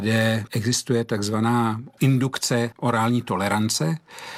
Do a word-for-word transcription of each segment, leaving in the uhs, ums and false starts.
kde existuje takzvaná indukce orální tolerance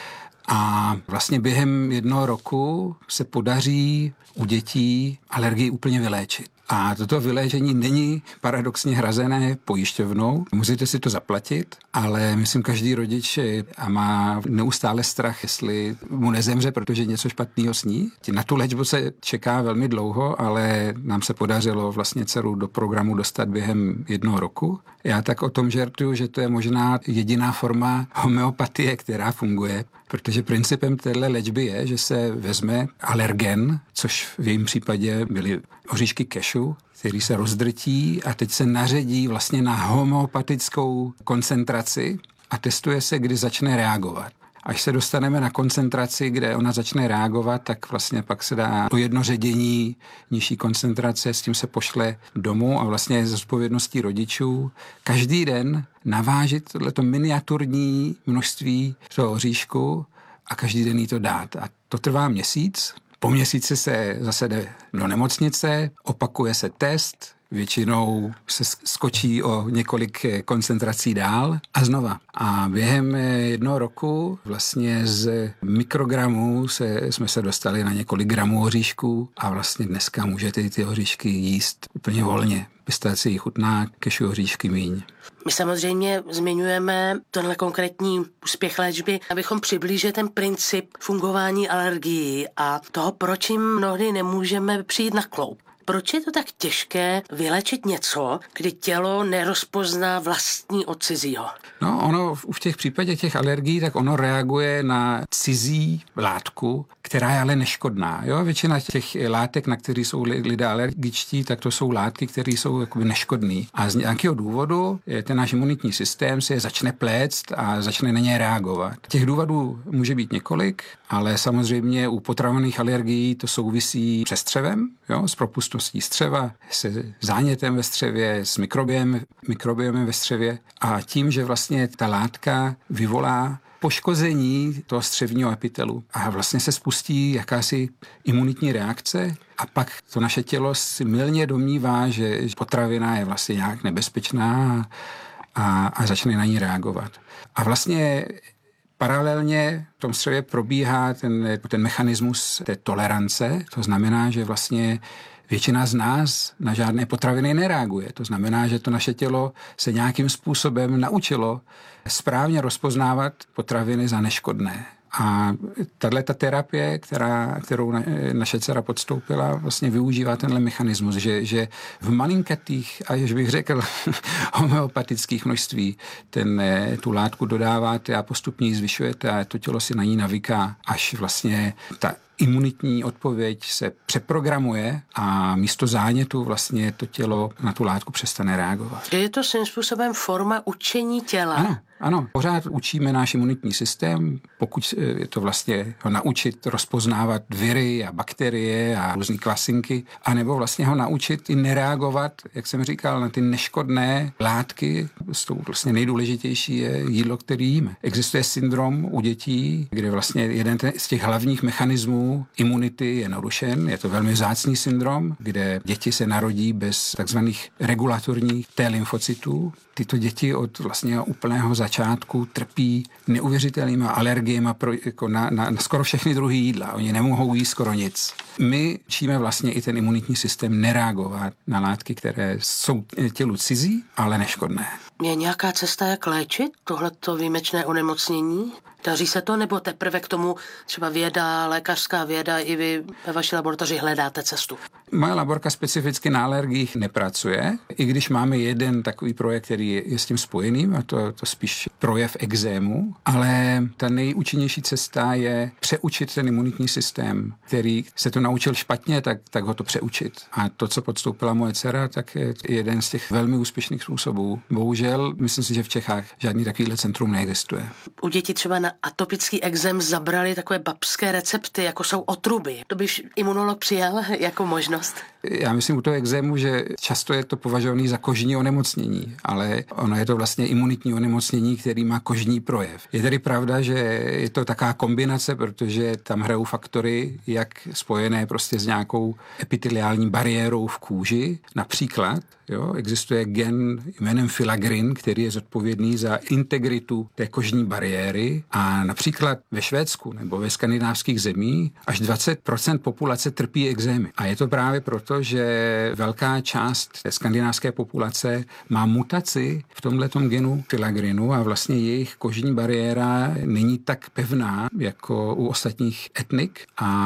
a vlastně během jednoho roku se podaří u dětí alergii úplně vyléčit. A toto vyléčení není paradoxně hrazené pojišťovnou. Musíte si to zaplatit, ale myslím, každý rodič a má neustále strach, jestli mu nezemře, protože něco špatného sní. Na tu léčbu se čeká velmi dlouho, ale nám se podařilo vlastně dceru do programu dostat během jednoho roku. Já tak o tom žertuju, že to je možná jediná forma homeopatie, která funguje, protože principem téhle léčby je, že se vezme alergen, což v jejím případě byly oříšky kešu, který se rozdrtí a teď se naředí vlastně na homeopatickou koncentraci a testuje se, kdy začne reagovat. Až se dostaneme na koncentraci, kde ona začne reagovat, tak vlastně pak se dá to jedno ředění nižší koncentrace, s tím se pošle domů a vlastně z odpovědností rodičů každý den navážit tohleto miniaturní množství toho oříšku a každý den jí to dát. A to trvá měsíc. Po měsíci se zase jde do nemocnice, opakuje se test, většinou se skočí o několik koncentrací dál a znova. A během jednoho roku vlastně z mikrogramů se, jsme se dostali na několik gramů oříšků a vlastně dneska můžete ty oříšky jíst úplně volně. Pistaci chutná, kešu oříšky míň. My samozřejmě zmiňujeme tenhle konkrétní úspěch léčby, abychom přiblížili ten princip fungování alergií a toho, proč jim mnohdy nemůžeme přijít na kloub. Proč je to tak těžké vylečit něco, kdy tělo nerozpozná vlastní od cizího? No, ono v těch případech těch alergií, tak ono reaguje na cizí látku, která je ale neškodná. Jo? Většina těch látek, na které jsou lidé alergičtí, tak to jsou látky, které jsou jakoby neškodné. A z nějakého důvodu ten náš imunitní systém si je začne pléct a začne na ně reagovat. Těch důvodů může být několik, ale samozřejmě u potravinových alergií to souvisí se střevem, jo? S propustností střeva, se zánětem ve střevě, s mikrobiem, mikrobiomem ve střevě a tím, že vlastně ta látka vyvolá poškození toho střevního epitelu a vlastně se spustí jakási imunitní reakce a pak to naše tělo si mylně domnívá, že potravina je vlastně nějak nebezpečná a, a začne na ní reagovat. A vlastně paralelně v tom střevě probíhá ten, ten mechanismus té tolerance, to znamená, že vlastně většina z nás na žádné potraviny nereaguje. To znamená, že to naše tělo se nějakým způsobem naučilo správně rozpoznávat potraviny za neškodné. A tato terapie, která, kterou na, naše dcera podstoupila, vlastně využívá tenhle mechanismus, že, že v malinkatých, a jež bych řekl, homeopatických množství ten, tu látku dodáváte a postupně ji zvyšujete a to tělo si na ní navyká, až vlastně ta imunitní odpověď se přeprogramuje a místo zánětu vlastně to tělo na tu látku přestane reagovat. Je to svým způsobem forma učení těla? Ano, ano. Pořád učíme náš imunitní systém, pokud je to vlastně ho naučit rozpoznávat viry a bakterie a různý kvasinky, anebo vlastně ho naučit i nereagovat, jak jsem říkal, na ty neškodné látky. S tou vlastně nejdůležitější je jídlo, který jíme. Existuje syndrom u dětí, kde vlastně jeden z těch hlavních mechanismů imunity je narušen. Je to velmi vzácný syndrom, kde děti se narodí bez takzvaných regulatorních T-lymfocytů. Tyto děti od vlastně úplného začátku trpí neuvěřitelnými alergiemi jako na, na, na skoro všechny druhy jídla. Oni nemohou jíst skoro nic. My učíme vlastně i ten imunitní systém nereagovat na látky, které jsou tělu cizí, ale neškodné. Je nějaká cesta, jak léčit tohleto výjimečné onemocnění? Daří se to, nebo teprve k tomu třeba věda, lékařská věda, i vy ve vaší laboratoři hledáte cestu? Moje laborka specificky na alergiích nepracuje, i když máme jeden takový projekt, který je s tím spojený, a to, to spíš projev ekzému, ale ta nejúčinnější cesta je přeučit ten imunitní systém, který se to naučil špatně, tak, tak ho to přeučit. A to, co podstoupila moje dcera, tak je jeden z těch velmi úspěšných způsobů. Bohužel, myslím si, že v Čechách žádný takovýhle centrum neexistuje. U dětí třeba na atopický ekzém zabrali takové babské recepty, jako jsou otruby. To byš imunolog přijal jako možnost? Já myslím u toho ekzému, že často je to považované za kožní onemocnění, ale ono je to vlastně imunitní onemocnění, který má kožní projev. Je tedy pravda, že je to taková kombinace, protože tam hrajou faktory, jak spojené prostě s nějakou epiteliální bariérou v kůži. Například jo, existuje gen jménem filagrin, který je zodpovědný za integritu té kožní bariéry a například ve Švédsku nebo ve skandinávských zemích až dvacet procent populace trpí ekzémy. A je to právě proto, že velká část té skandinávské populace má mutaci v tomhletom genu filagrinu a vlastně jejich kožní bariéra není tak pevná jako u ostatních etnik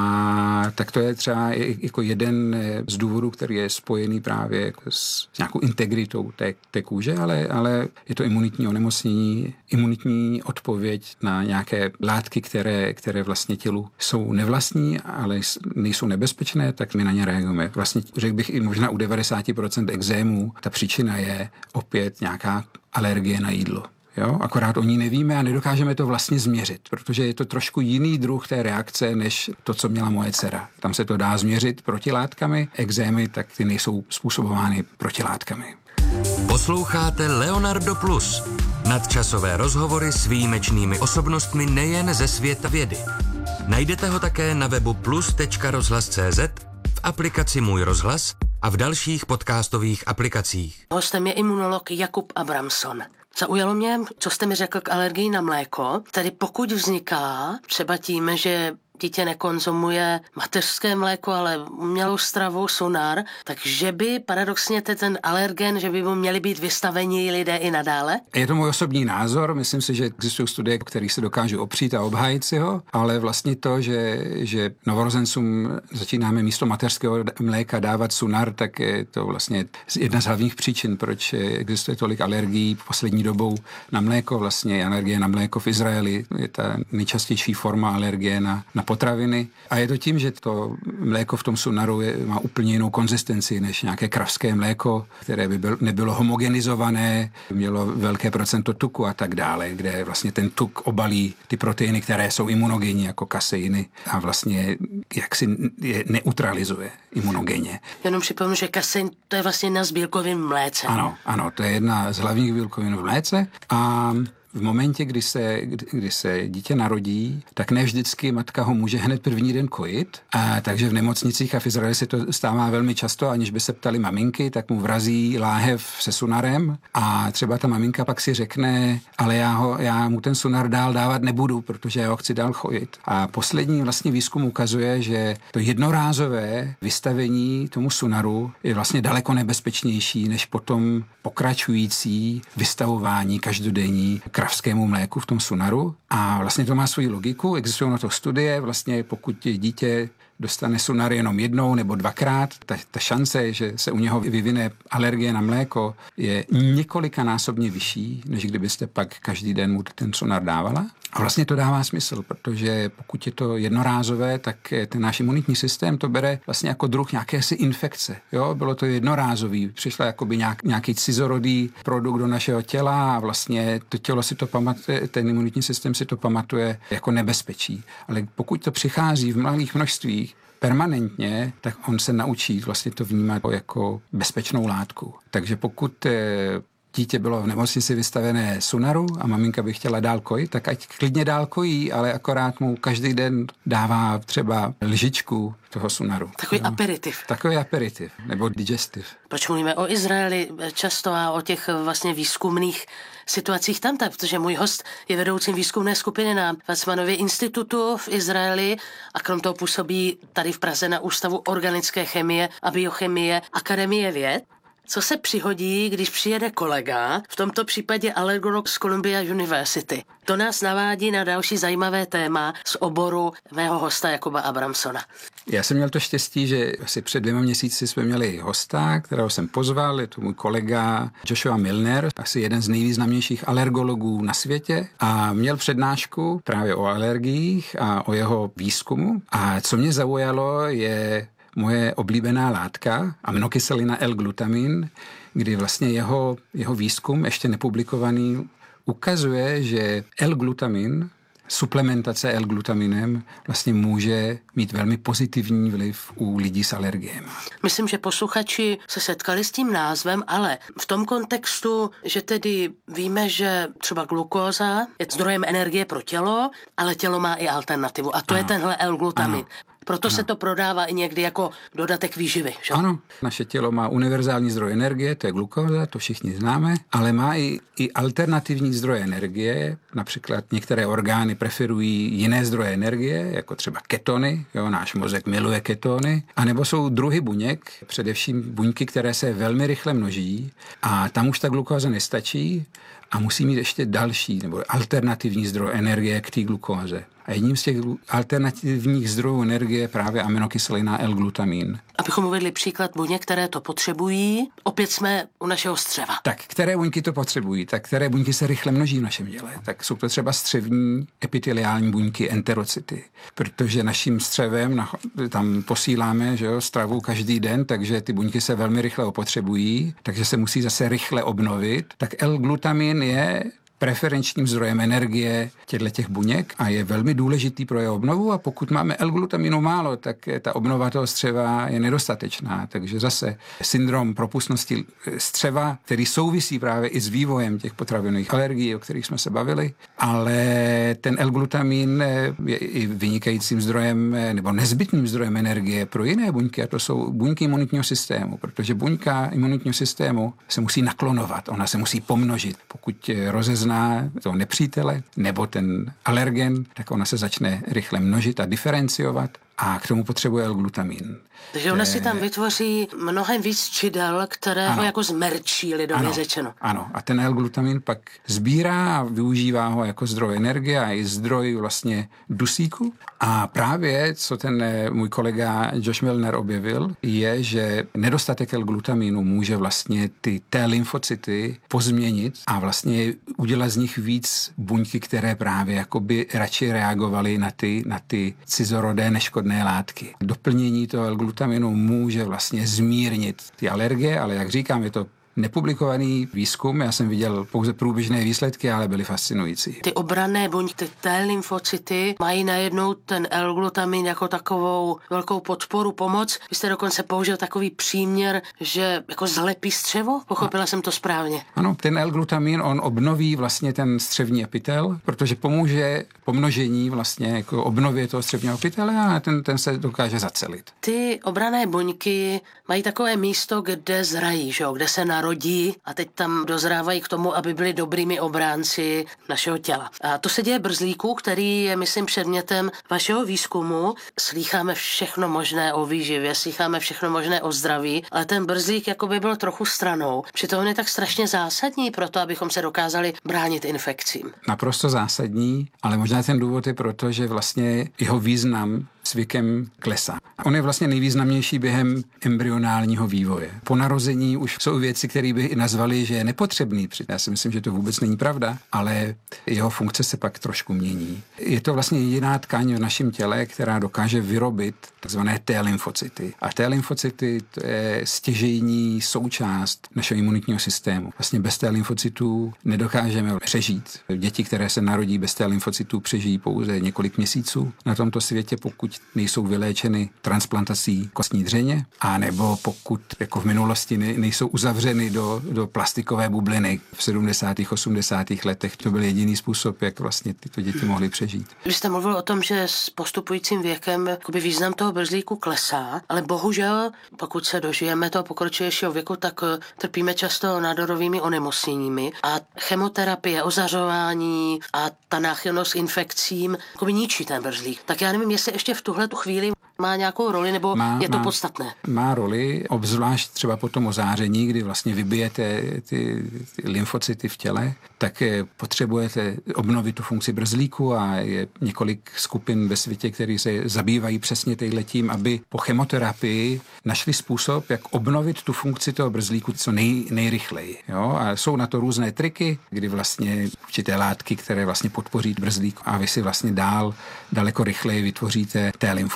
a tak to je třeba jako jeden z důvodů, který je spojený právě s nějakou integritou té, té kůže, ale, ale je to imunitní onemocnění, imunitní odpověď na nějaké látky, které, které vlastně tělu jsou nevlastní, ale nejsou nebezpečné, tak my na ně reagujeme. Vlastně řekl bych i možná u devadesát procent ekzémů ta příčina je opět nějaká alergie na jídlo. Jo? Akorát o ní nevíme a nedokážeme to vlastně změřit, protože je to trošku jiný druh té reakce, než to, co měla moje dcera. Tam se to dá změřit protilátkami, ekzémy, tak ty nejsou způsobovány protilátkami. Posloucháte Leonardo Plus. Nadčasové rozhovory s výjimečnými osobnostmi nejen ze světa vědy. Najdete ho také na webu plus tečka rozhlas tečka cé zet, v aplikaci Můj rozhlas a v dalších podcastových aplikacích. Hostem je imunolog Jakub Abramson. Zaujalo mě, co jste mi řekl k alergii na mléko. Tedy pokud vzniká třeba tím, že dítě nekonzumuje mateřské mléko, ale umělou stravu, Sunar, takže by paradoxně ten alergen, že by mu měli být vystaveni lidé i nadále? Je to můj osobní názor, myslím si, že existují studie, které se dokážou opřít a obhájit si ho, ale vlastně to, že, že novorozencům začínáme místo mateřského mléka dávat Sunar, tak je to vlastně jedna z hlavních příčin, proč existuje tolik alergií poslední dobou na mléko. Vlastně alergie na mléko v Izraeli je ta nejčastější forma alergie na, na potraviny. A je to tím, že to mléko v tom Sunaru je, má úplně jinou konzistenci než nějaké kravské mléko, které by byl, nebylo homogenizované, mělo velké procento tuku a tak dále, kde vlastně ten tuk obalí ty proteiny, které jsou imunogenní jako kaseiny a vlastně jaksi je neutralizuje imunogenně. Jenom připomenu, že kasein to je vlastně jedna z bílkovin v mléce. Ano, ano, to je jedna z hlavních bílkovin v mléce a v momentě, kdy se, kdy se dítě narodí, tak ne vždycky matka ho může hned první den kojit. A takže v nemocnicích a v Izraeli se to stává velmi často, aniž by se ptali maminky, tak mu vrazí láhev se Sunarem a třeba ta maminka pak si řekne, ale já, ho, já mu ten Sunar dál dávat nebudu, protože já ho chci dál kojit. A poslední vlastně výzkum ukazuje, že to jednorázové vystavení tomu Sunaru je vlastně daleko nebezpečnější, než potom pokračující vystavování každodenní kravskému mléku v tom Sunaru. A vlastně to má svoji logiku, existují na to studie, vlastně pokud dítě dostane Sunar jenom jednou nebo dvakrát, ta, ta šance, že se u něho vyvine alergie na mléko, je několikanásobně vyšší, než kdybyste pak každý den mu ten Sunar dávala. A vlastně to dává smysl, protože pokud je to jednorázové, tak ten náš imunitní systém to bere vlastně jako druh nějaké si infekce. Jo? Bylo to jednorázový, přišla jakoby nějak, nějaký cizorodý produkt do našeho těla a vlastně to tělo si to pamatuje, ten imunitní systém si to pamatuje jako nebezpečí. Ale pokud to přichází v malých množstvích permanentně, tak on se naučí vlastně to vnímat jako bezpečnou látku. Takže pokud dítě bylo v nemocnici vystavené Sunaru a maminka by chtěla dál kojit, tak ať klidně dál kojí, ale akorát mu každý den dává třeba lžičku toho Sunaru. Takový no. aperitiv. Takový aperitiv, nebo digestiv. Proč mluvíme o Izraeli často a o těch vlastně výzkumných situacích tam, protože můj host je vedoucím výzkumné skupiny na Weizmannově institutu v Izraeli a krom toho působí tady v Praze na Ústavu organické chemie a biochemie Akademie věd. Co se přihodí, když přijede kolega, v tomto případě alergolog z Columbia University? To nás navádí na další zajímavé téma z oboru mého hosta Jakuba Abramsona. Já jsem měl to štěstí, že asi před dvěma měsíci jsme měli hosta, kterého jsem pozval, je to můj kolega Joshua Milner, asi jeden z nejvýznamnějších alergologů na světě a měl přednášku právě o alergiích a o jeho výzkumu. A co mě zaujalo je moje oblíbená látka, aminokyselina L-glutamin, kdy vlastně jeho, jeho výzkum, ještě nepublikovaný, ukazuje, že L-glutamin suplementace L-glutaminem vlastně může mít velmi pozitivní vliv u lidí s alergiemi. Myslím, že posluchači se setkali s tím názvem, ale v tom kontextu, že tedy víme, že třeba glukóza je zdrojem energie pro tělo, ale tělo má i alternativu a to ano. je tenhle L-glutamin. Ano. Proto ano. se to prodává i někdy jako dodatek výživy. Že? Ano, naše tělo má univerzální zdroj energie, to je glukóza, to všichni známe, ale má i, i alternativní zdroje energie, například některé orgány preferují jiné zdroje energie, jako třeba ketony, jo, náš mozek miluje ketony, anebo jsou druhy buněk, především buňky, které se velmi rychle množí a tam už ta glukóza nestačí a musí mít ještě další nebo alternativní zdroj energie k té glukóze. A jedním z těch alternativních zdrojů energie je právě aminokyselina L-glutamin. Abychom uvedli příklad buněk, které to potřebují, opět jsme u našeho střeva. Tak, které buňky to potřebují? Tak které buňky se rychle množí v našem těle? Tak jsou to třeba střevní epiteliální buňky, enterocyty. Protože naším střevem tam posíláme, že jo, stravu každý den, takže ty buňky se velmi rychle opotřebují, takže se musí zase rychle obnovit. Tak L-glutamin je preferenčním zdrojem energie těchto buněk a je velmi důležitý pro jeho obnovu a pokud máme L-glutaminu málo, tak ta obnova toho střeva je nedostatečná. Takže zase syndrom propustnosti střeva, který souvisí právě i s vývojem těch potravinových alergií, o kterých jsme se bavili, ale ten L-glutamin je i vynikajícím zdrojem nebo nezbytným zdrojem energie pro jiné buňky a to jsou buňky imunitního systému, protože buňka imunitního systému se musí naklonovat, ona se musí pomnožit. Pokud rozezná toho nepřítele nebo ten alergen, tak ona se začne rychle množit a diferenciovat a k tomu potřebuje L-glutamin. Takže ona si tam vytvoří mnohem víc čidel, které ho jako zmerčí, lidově řečeno. Ano, a ten L-glutamin pak sbírá a využívá ho jako zdroj energie a i zdroj vlastně dusíku. A právě, co ten můj kolega Josh Milner objevil, je, že nedostatek L-glutaminu může vlastně ty T lymfocyty pozměnit a vlastně udělat z nich víc buňky, které právě jakoby radši reagovaly na ty, na ty cizorodé neškodné látky. Doplnění toho L-glutaminu může vlastně zmírnit ty alergie, ale jak říkám, je to nepublikovaný výzkum, já jsem viděl pouze průběžné výsledky, ale byly fascinující. Ty obranné buňky, ty T lymfocyty mají najednou ten L-glutamin jako takovou velkou podporu, pomoc. Vy jste dokonce použil takový příměr, že jako zlepí střevo? Pochopila no. jsem to správně. Ano, ten L-glutamin, on obnoví vlastně ten střevní epitel, protože pomůže pomnožení vlastně jako obnově toho střevního epitele a ten, ten se dokáže zacelit. Ty obranné buňky mají takové místo, kde zrají, že jo? Kde se narodí rodí a teď tam dozrávají k tomu, aby byli dobrými obránci našeho těla. A to se děje brzlíku, který je, myslím, předmětem vašeho výzkumu. Slýcháme všechno možné o výživě, slýcháme všechno možné o zdraví, ale ten brzlík jako by byl trochu stranou. Přitom on je tak strašně zásadní pro to, abychom se dokázali bránit infekcím. Naprosto zásadní, ale možná ten důvod je proto, že vlastně jeho význam s věkem klesá. On je vlastně nejvýznamnější během embryonálního vývoje. Po narození už jsou věci, které by nazvali, že je nepotřebný. Já si myslím, že to vůbec není pravda, ale jeho funkce se pak trošku mění. Je to vlastně jediná tkáň v našem těle, která dokáže vyrobit takzvané T lymfocyty. A T lymfocyty to je stěžejní součást našeho imunitního systému. Vlastně bez T lymfocytů nedokážeme přežít. Děti, které se narodí bez T lymfocytů, přežijí pouze několik měsíců na tomto světě, pokud nejsou vyléčeny transplantací kostní dřeně, a nebo pokud jako v minulosti nejsou uzavřeny do, do plastikové bubliny v sedmdesátých osmdesátých letech. To byl jediný způsob, jak vlastně tyto děti mohly přežít. Vy jste mluvil o tom, že s postupujícím věkem jakoby význam toho brzlíku klesá, ale bohužel, pokud se dožijeme toho pokročilejšího věku, tak trpíme často nádorovými onemocněními a chemoterapie, ozařování a ta náchylnost infekcím jakoby ničí ten brzlík. Tak já nevím, jestli ještě v tuhle tu chvíli má nějakou roli, nebo má, je to má, podstatné? Má roli, obzvlášť třeba po tom ozáření, kdy vlastně vybijete ty, ty lymfocyty v těle, tak potřebujete obnovit tu funkci brzlíku a je několik skupin ve světě, které se zabývají přesně tím, aby po chemoterapii našli způsob, jak obnovit tu funkci toho brzlíku co nej, nejrychleji. Jo? A jsou na to různé triky, kdy vlastně určité látky, které vlastně podpoří brzlík a vy si vlastně dál daleko rychleji vytvoříte té lymfocyty.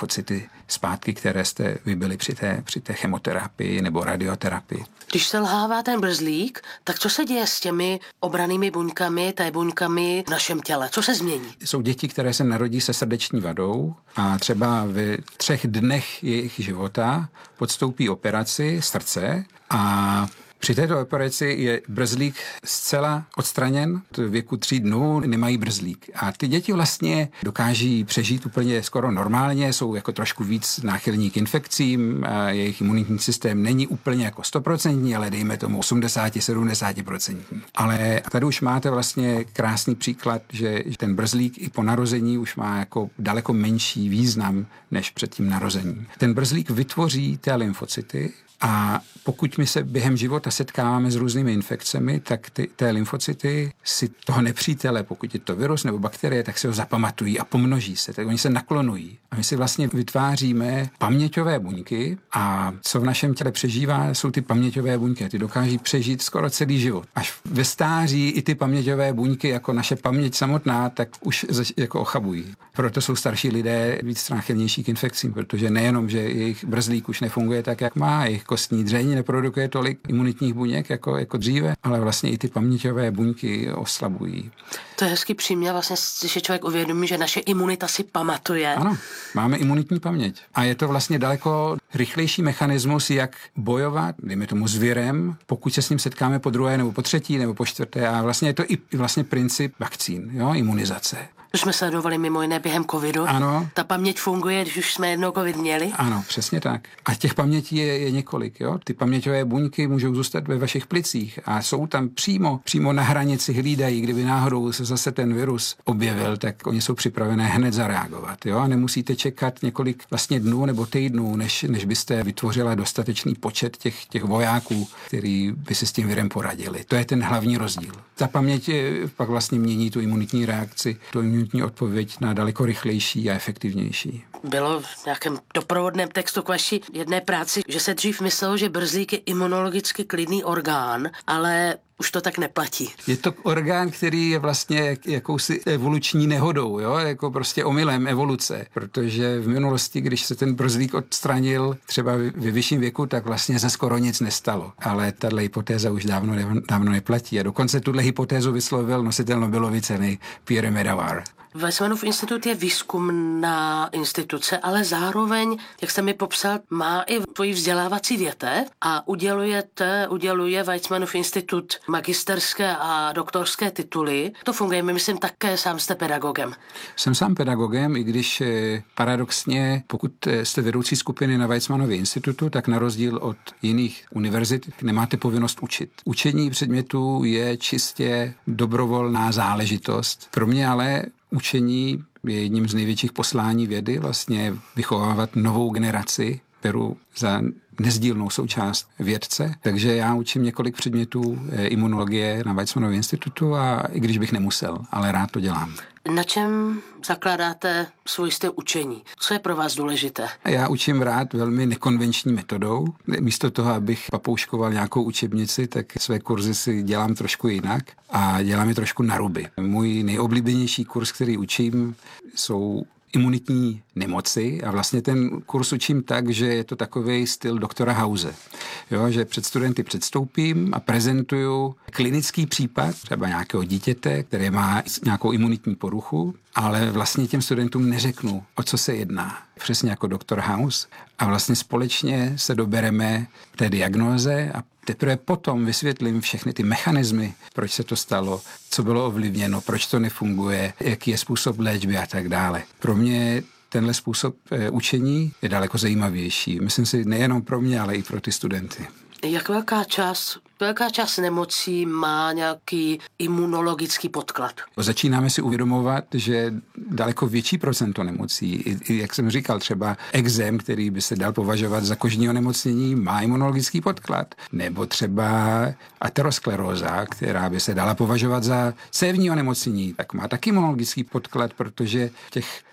zpátky, které jste vybili při té, při té chemoterapii nebo radioterapii. Když selhává ten brzlík, tak co se děje s těmi obrannými buňkami, té buňkami v našem těle? Co se změní? Jsou děti, které se narodí se srdeční vadou a třeba v třech dnech jejich života podstoupí operaci srdce a při této operaci je brzlík zcela odstraněn, v věku tří dnů nemají brzlík. A ty děti vlastně dokáží přežít úplně skoro normálně, jsou jako trošku víc náchylní k infekcím, a jejich imunitní systém není úplně jako stoprocentní, ale dejme tomu osmdesát až sedmdesát procent. Ale tady už máte vlastně krásný příklad, že ten brzlík i po narození už má jako daleko menší význam než před tím narozením. Ten brzlík vytvoří té lymfocyty, a pokud my se během života setkáváme s různými infekcemi, tak ty, té lymfocyty si toho nepřítele, pokud je to virus nebo bakterie, tak si ho zapamatují a pomnoží se. Tak oni se naklonují. A my si vlastně vytváříme paměťové buňky a co v našem těle přežívá, jsou ty paměťové buňky. Ty dokáží přežít skoro celý život. Až ve stáří i ty paměťové buňky, jako naše paměť samotná, tak už jako ochabují. Proto jsou starší lidé víc náchylnější k infekcím, protože nejenom, že jejich brzlík už nefunguje tak, jak má, jejich kostní dřeň neprodukuje tolik imunitních buněk jako, jako dříve, ale vlastně i ty paměťové buňky oslabují. To je hezký příměr, vlastně si člověk uvědomí, že naše imunita si pamatuje. Ano, máme imunitní paměť. A je to vlastně daleko rychlejší mechanismus, jak bojovat, dejme tomu s virem, pokud se s ním setkáme po druhé nebo po třetí nebo po čtvrté. A vlastně je to i vlastně princip vakcín, jo, imunizace. To jsme sledovali mimo jiné během covidu. Ano. Ta paměť funguje, když už jsme jednou covid měli. Ano, přesně tak. A těch pamětí je, je několik. Jo? Ty paměťové buňky můžou zůstat ve vašich plicích a jsou tam přímo, přímo na hranici, hlídají, kdyby náhodou se zase ten virus objevil, tak oni jsou připravené hned zareagovat. Jo? A nemusíte čekat několik vlastně dnů nebo týdnů, než, než byste vytvořila dostatečný počet těch, těch vojáků, který by se s tím virem poradili. To je ten hlavní rozdíl. Ta paměť pak vlastně mění tu imunitní reakci, tu imunitní odpověď na daleko rychlejší a efektivnější. Bylo v nějakém doprovodném textu k vaší jedné práci, že se dřív myslelo, že brzlík je imunologicky klidný orgán, ale už to tak neplatí. Je to orgán, který je vlastně jakousi evoluční nehodou, jo? Jako prostě omylem evoluce, protože v minulosti, když se ten brzlík odstranil třeba ve vyšším věku, tak vlastně se skoro nic nestalo. Ale tato hypotéza už dávno, dávno neplatí a dokonce tuhle hypotézu vyslovil nositel Nobelovy ceny Pierre Medawar. Weizmannův institut je výzkumná instituce, ale zároveň, jak jste mi popsal, má i tvoji vzdělávací větev a udělujete, uděluje Weizmannův institut magisterské a doktorské tituly. To funguje, my myslím, také sám jste pedagogem. Jsem sám pedagogem, i když paradoxně, pokud jste vedoucí skupiny na Weizmannově institutu, tak na rozdíl od jiných univerzit nemáte povinnost učit. Učení předmětů je čistě dobrovolná záležitost. Pro mě ale učení je jedním z největších poslání vědy, vlastně vychovávat novou generaci, beru za nezdílnou součást vědce. Takže já učím několik předmětů imunologie na Weizmannově institutu a i když bych nemusel, ale rád to dělám. Na čem zakládáte svůj styl učení? Co je pro vás důležité? Já učím rád velmi nekonvenční metodou. Místo toho, abych papouškoval nějakou učebnici, tak své kurzy si dělám trošku jinak a dělám je trošku na ruby. Můj nejoblíbenější kurz, který učím, jsou imunitní nemoci a vlastně ten kurz učím tak, že je to takový styl doktora House. Jo, že před studenty předstoupím a prezentuju klinický případ třeba nějakého dítěte, které má nějakou imunitní poruchu, ale vlastně těm studentům neřeknu, o co se jedná. Přesně jako doktor House. A vlastně společně se dobereme té diagnóze a teprve potom vysvětlím všechny ty mechanismy, proč se to stalo, co bylo ovlivněno, proč to nefunguje, jaký je způsob léčby a tak dále. Pro mě tenhle způsob učení je daleko zajímavější. Myslím si nejenom pro mě, ale i pro ty studenty. Jak velká část, velká část nemocí má nějaký imunologický podklad? Začínáme si uvědomovat, že daleko větší procento nemocí, i, i, jak jsem říkal, třeba ekzém, který by se dal považovat za kožní onemocnění, má imunologický podklad. Nebo třeba ateroskleróza, která by se dala považovat za cévní onemocnění, tak má taky imunologický podklad, protože v těch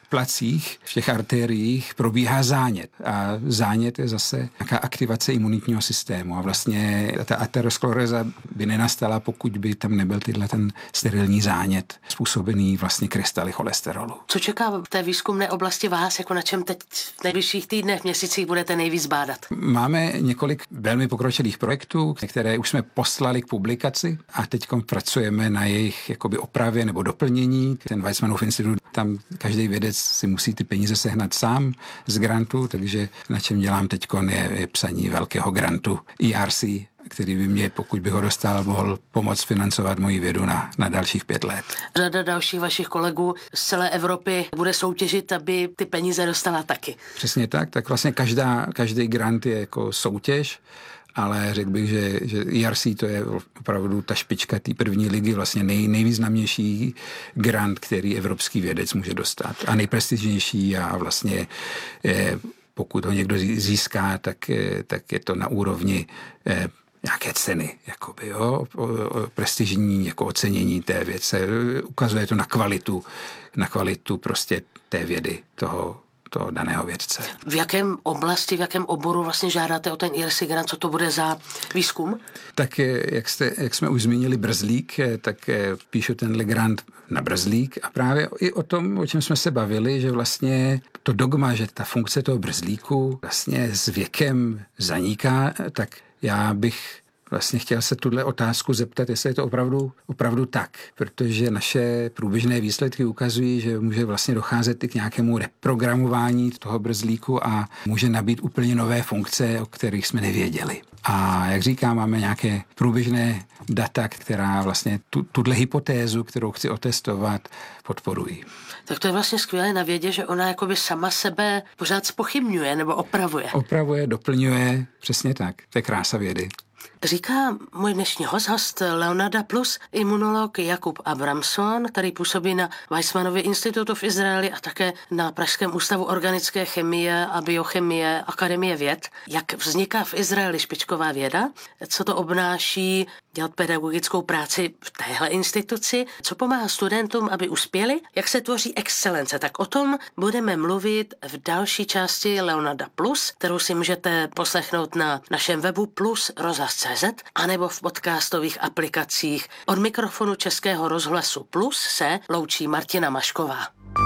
placích, v těch artériích probíhá zánět. A zánět je zase nějaká aktivace imunitního systému. A vlastně ta ateroskleróza by nenastala, pokud by tam nebyl tyhle ten sterilní zánět způsobený vlastně krystaly cholesterolu. Co čeká v té výzkumné oblasti vás, jako na čem teď v nejbližších týdnech, měsících budete nejvíc bádat? Máme několik velmi pokročilých projektů, které už jsme poslali k publikaci a teď pracujeme na jejich jakoby opravě nebo doplnění. Ten Weizmannův institut, tam každý vědec si musí ty peníze sehnat sám z grantu, takže na čem dělám teď je, je psaní velkého grantu E R C, který by mě, pokud by ho dostal, mohl pomoct financovat moji vědu na, na dalších pět let. Řada dalších vašich kolegů z celé Evropy bude soutěžit, aby ty peníze dostala taky. Přesně tak, tak vlastně každá, každý grant je jako soutěž, ale řekl bych, že, že E R C to je opravdu ta špička té první ligy, vlastně nej, nejvýznamnější grant, který evropský vědec může dostat a nejprestižnější a vlastně je, pokud ho někdo získá, tak, tak je to na úrovni eh, nějaké ceny, jakoby, jo, prestižní jako ocenění té věce. Ukazuje to na kvalitu, na kvalitu prostě té vědy, toho toho daného vědce. V jakém oblasti, v jakém oboru vlastně žádáte o ten E R C grant, co to bude za výzkum? Tak jak, jste, jak jsme už zmínili brzlík, tak píšu tenhle grant na brzlík a právě i o tom, o čem jsme se bavili, že vlastně to dogma, že ta funkce toho brzlíku vlastně s věkem zaniká, tak já bych vlastně chtěl se tuhle otázku zeptat, jestli je to opravdu, opravdu tak, protože naše průběžné výsledky ukazují, že může vlastně docházet i k nějakému reprogramování toho brzlíku a může nabít úplně nové funkce, o kterých jsme nevěděli. A jak říkám, máme nějaké průběžné data, která vlastně tu, tuhle hypotézu, kterou chci otestovat, podporují. Tak to je vlastně skvělé na vědě, že ona jakoby sama sebe pořád zpochybňuje nebo opravuje. Opravuje, doplňuje, přesně tak. To je krása vědy. Říká můj dnešní host, host Leonarda Plus, imunolog Jakub Abramson, který působí na Weizmannově institutu v Izraeli a také na Pražském ústavu organické chemie a biochemie Akademie věd. Jak vzniká v Izraeli špičková věda? Co to obnáší dělat pedagogickou práci v téhle instituci? Co pomáhá studentům, aby uspěli? Jak se tvoří excelence? Tak o tom budeme mluvit v další části Leonarda Plus, kterou si můžete poslechnout na našem webu plus rozhlas tečka cé zet anebo v podcastových aplikacích. Od mikrofonu Českého rozhlasu Plus se loučí Martina Mašková.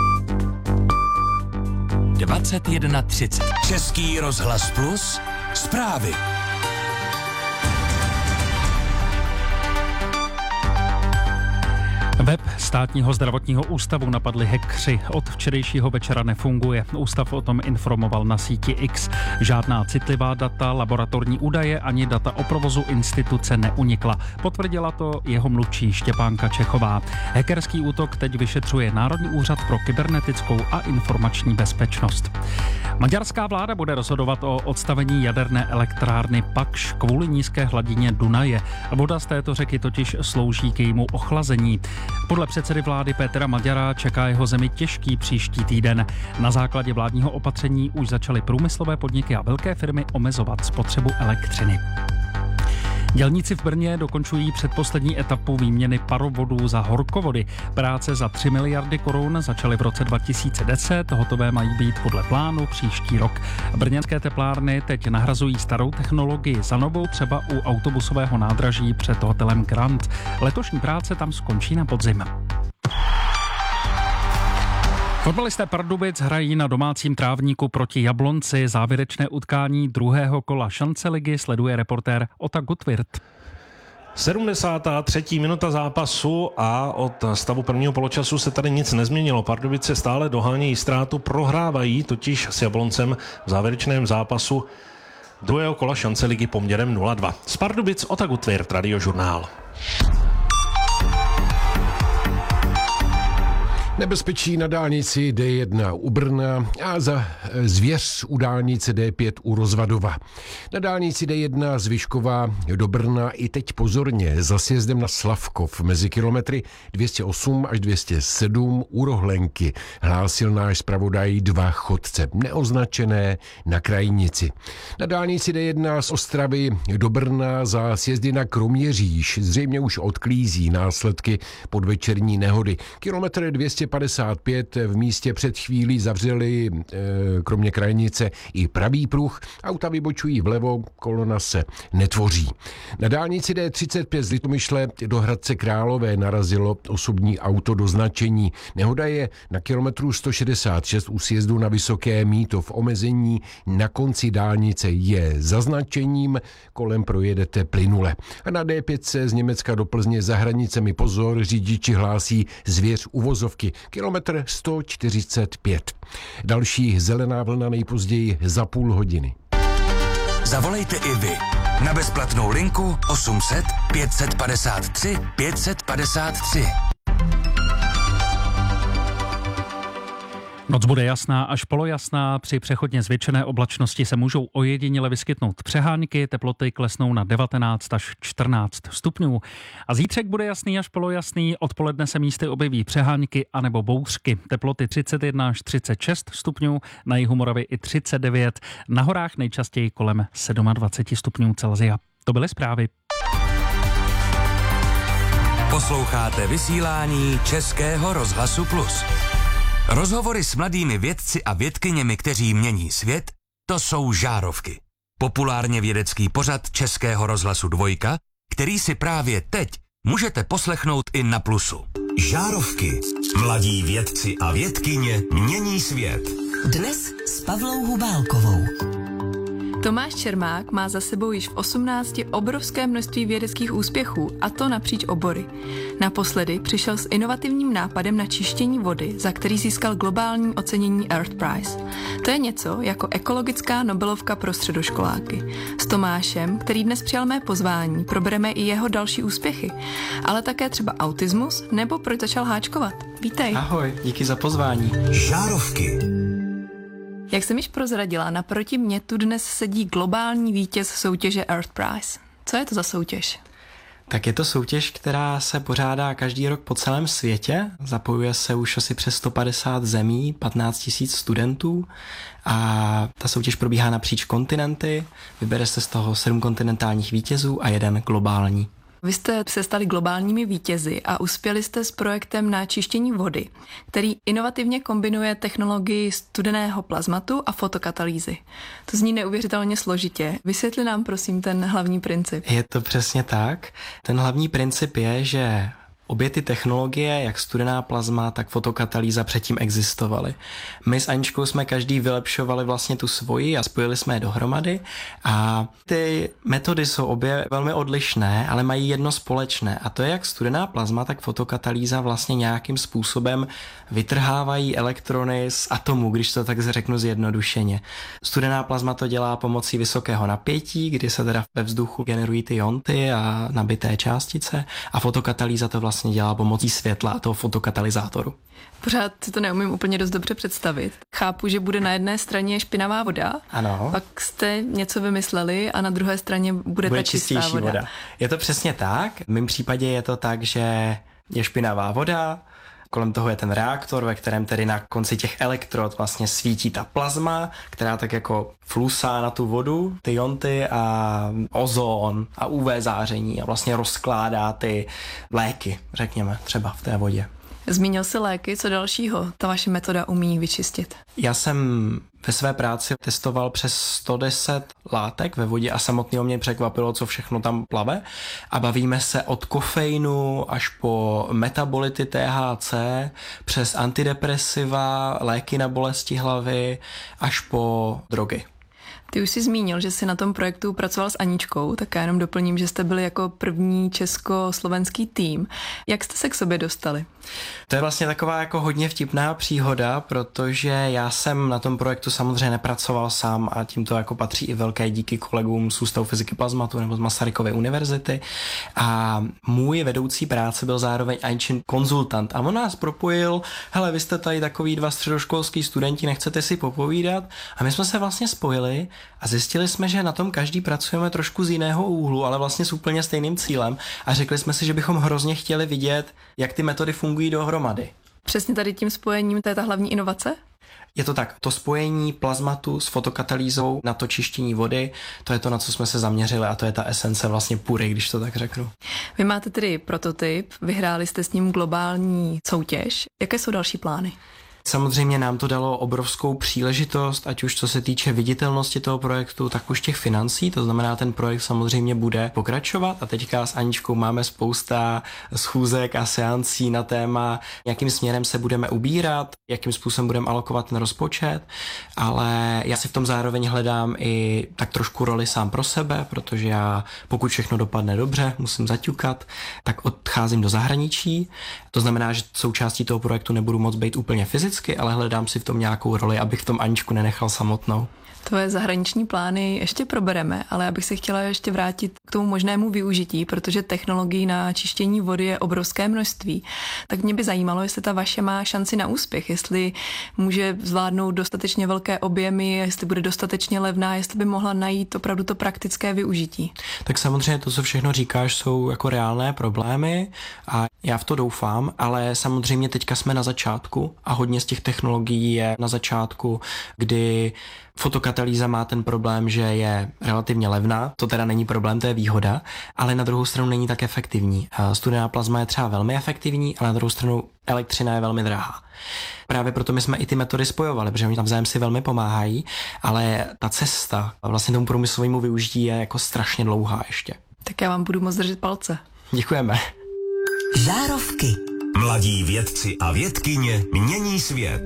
dvacet jedna třicet. Český rozhlas Plus. Zprávy. Web Státního zdravotního ústavu napadli hackři. Od včerejšího večera nefunguje. Ústav o tom informoval na síti X. Žádná citlivá data, laboratorní údaje ani data o provozu instituce neunikla. Potvrdila to jeho mluvčí Štěpánka Čechová. Hackerský útok teď vyšetřuje Národní úřad pro kybernetickou a informační bezpečnost. Maďarská vláda bude rozhodovat o odstavení jaderné elektrárny Pakš kvůli nízké hladině Dunaje. Voda z této řeky totiž slouží k jejímu ochlazení. Podle předsedy vlády Petra Maďara čeká jeho zemi těžký příští týden. Na základě vládního opatření už začaly průmyslové podniky a velké firmy omezovat spotřebu elektřiny. Dělníci v Brně dokončují předposlední etapu výměny parovodů za horkovody. Práce za tři miliardy korun začaly v roce dva tisíce deset, hotové mají být podle plánu příští rok. Brněnské teplárny teď nahrazují starou technologii za novou, třeba u autobusového nádraží před hotelem Grand. Letošní práce tam skončí na podzim. Fotbalisté Pardubic hrají na domácím trávníku proti Jablonci. Závěrečné utkání druhého kola šance ligy sleduje reportér Ota Gutwirth. sedmdesátá třetí minuta zápasu a od stavu prvního poločasu se tady nic nezměnilo. Pardubice stále dohánějí ztrátu, prohrávají totiž s Jabloncem v závěrečném zápasu druhého kola šance ligy poměrem nula dva. Z Pardubic Ota Gutwirth, Radiožurnál. Nebezpečí na dálnici D jedna u Brna a za zvěř u dálnice D pět u Rozvadova. Na dálnici D jedna z Vyškova do Brna i teď pozorně za sjezdem na Slavkov mezi kilometry dvě stě osm až dvě stě sedm u Rohlenky, hlásil náš zpravodaj dva chodce neoznačené na krajnici. Na dálnici D jedna z Ostravy do Brna za sjezdy na Kroměříž zřejmě už odklízí následky podvečerní nehody. Kilometr dvě stě padesát pět v místě před chvílí zavřeli e, kromě krajnice i pravý pruh. Auta vybočují vlevo, kolona se netvoří. Na dálnici D třicet pět z Litomyšle do Hradce Králové narazilo osobní auto do značení. Nehoda je na kilometru sto šedesát šest u sjezdu na Vysoké Mýto. V omezení na konci dálnice je zaznačením, kolem projedete plynule. A na D pět z Německa do Plzně za hranicemi pozor, řidiči hlásí zvěř uvozovky. Kilometr sto čtyřicet pět. Další zelená vlna nejpozději za půl hodiny. Zavolejte i vy na bezplatnou linku osm set pět set padesát tři pět set padesát tři. Noc bude jasná až polojasná, při přechodně zvětšené oblačnosti se můžou ojediněle vyskytnout přehánky, teploty klesnou na devatenáct až čtrnáct stupňů. A zítřek bude jasný až polojasný, odpoledne se místy objeví přehánky anebo bouřky. Teploty třicet jedna až třicet šest stupňů, na jihu Moravy i třicet devět, na horách nejčastěji kolem dvacet sedm stupňů Celsia. To byly zprávy. Posloucháte vysílání Českého rozhlasu Plus. Rozhovory s mladými vědci a vědkyněmi, kteří mění svět, to jsou Žárovky. Populárně vědecký pořad Českého rozhlasu Dvojka, který si právě teď můžete poslechnout i na Plusu. Žárovky. Mladí vědci a vědkyně mění svět. Dnes s Pavlou Hubálkovou. Tomáš Čermák má za sebou již v osmnácti obrovské množství vědeckých úspěchů, a to napříč obory. Naposledy přišel s inovativním nápadem na čištění vody, za který získal globální ocenění Earth Prize. To je něco jako ekologická Nobelovka pro středoškoláky. S Tomášem, který dnes přijal mé pozvání, probereme i jeho další úspěchy, ale také třeba autismus nebo proč začal háčkovat. Vítej. Ahoj, díky za pozvání. Žárovky. Jak jsem již prozradila, naproti mně tu dnes sedí globální vítěz soutěže Earth Prize. Co je to za soutěž? Tak je to soutěž, která se pořádá každý rok po celém světě. Zapojuje se už asi přes sto padesát zemí, patnáct tisíc studentů a ta soutěž probíhá napříč kontinenty. Vybere se z toho sedm kontinentálních vítězů a jeden globální. Vy jste se stali globálními vítězi a uspěli jste s projektem na čištění vody, který inovativně kombinuje technologii studeného plazmatu a fotokatalýzy. To zní neuvěřitelně složitě. Vysvětli nám prosím ten hlavní princip. Je to přesně tak. Ten hlavní princip je, že obě ty technologie, jak studená plazma, tak fotokatalýza předtím existovaly. My s Aničkou jsme každý vylepšovali vlastně tu svoji a spojili jsme je dohromady a ty metody jsou obě velmi odlišné, ale mají jedno společné a to je jak studená plazma, tak fotokatalýza vlastně nějakým způsobem vytrhávají elektrony z atomu, když to tak řeknu zjednodušeně. Studená plazma to dělá pomocí vysokého napětí, kdy se teda ve vzduchu generují ty ionty a nabité částice a fotokatalýza to vlastně dělá pomocí světla a toho fotokatalyzátoru. Pořád si to neumím úplně dost dobře představit. Chápu, že bude na jedné straně špinavá voda, ano. Pak jste něco vymysleli a na druhé straně bude, bude ta čistá voda. voda. Je to přesně tak. V mém případě je to tak, že je špinavá voda, kolem toho je ten reaktor, ve kterém tedy na konci těch elektrod vlastně svítí ta plazma, která tak jako flusá na tu vodu, ty ionty a ozon a U V záření a vlastně rozkládá ty léky, řekněme, třeba v té vodě. Zmínil jsi léky, co dalšího ta vaše metoda umí vyčistit? Já jsem ve své práci testoval přes sto deset látek ve vodě a samotného mě překvapilo, co všechno tam plave. A bavíme se od kofeinu až po metabolity T H C, přes antidepresiva, léky na bolesti hlavy, až po drogy. Ty už jsi zmínil, že jsi na tom projektu pracoval s Aničkou, tak já jenom doplním, že jste byli jako první československý tým. Jak jste se k sobě dostali? To je vlastně taková jako hodně vtipná příhoda, protože já jsem na tom projektu samozřejmě nepracoval sám a tímto jako patří i velké díky kolegům z Ústavu fyziky plazmatu nebo z Masarykovy univerzity. A můj vedoucí práce byl zároveň Aničin konzultant a on nás propojil, hele, vy jste tady takový dva středoškolský studenti, nechcete si popovídat? A my jsme se vlastně spojili a zjistili jsme, že na tom každý pracujeme trošku z jiného úhlu, ale vlastně s úplně stejným cílem a řekli jsme si, že bychom hrozně chtěli vidět, jak ty metody fungují dohromady. Přesně tady tím spojením, to je ta hlavní inovace? Je to tak, to spojení plazmatu s fotokatalýzou na to čištění vody, to je to, na co jsme se zaměřili a to je ta esence vlastně pury, když to tak řeknu. Vy máte tedy prototyp, vyhráli jste s ním globální soutěž. Jaké jsou další plány? Samozřejmě nám to dalo obrovskou příležitost, ať už co se týče viditelnosti toho projektu, tak už těch financí, to znamená, ten projekt samozřejmě bude pokračovat a teďka s Aničkou máme spousta schůzek a seancí na téma, jakým směrem se budeme ubírat, jakým způsobem budeme alokovat ten rozpočet, ale já si v tom zároveň hledám i tak trošku roli sám pro sebe, protože já, pokud všechno dopadne dobře, musím zaťukat, tak odcházím do zahraničí, to znamená, že součástí toho projektu nebudu moc být úplně fyzicky, ale hledám si v tom nějakou roli, abych v tom Aničku nenechal samotnou. Tvoje zahraniční plány ještě probereme, ale já bych se chtěla ještě vrátit k tomu možnému využití, protože technologií na čištění vody je obrovské množství. Tak mě by zajímalo, jestli ta vaše má šanci na úspěch, jestli může zvládnout dostatečně velké objemy, jestli bude dostatečně levná, jestli by mohla najít opravdu to praktické využití. Tak samozřejmě to, co všechno říkáš, jsou jako reálné problémy a já v to doufám, ale samozřejmě teďka jsme na začátku a hodně z těch technologií je na začátku, kdy fotokatalýza má ten problém, že je relativně levná, to teda není problém, to je výhoda, ale na druhou stranu není tak efektivní. Studená plazma je třeba velmi efektivní, ale na druhou stranu elektřina je velmi drahá. Právě proto my jsme i ty metody spojovali, protože oni navzájem si velmi pomáhají, ale ta cesta vlastně tomu průmyslovému využití je jako strašně dlouhá ještě. Tak já vám budu moc držet palce. Děkujeme. Žárovky. Mladí vědci a vědkyně mění svět.